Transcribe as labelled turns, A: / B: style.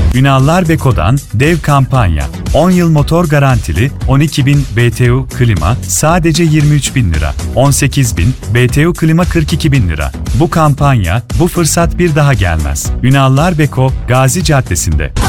A: Ünallar Beko'dan dev kampanya. 10 yıl motor garantili 12.000 BTU klima sadece 23.000 lira. 18.000 BTU klima 42.000 lira. Bu kampanya, bu fırsat bir daha gelmez. Ünallar Beko, Gazi Caddesi'nde.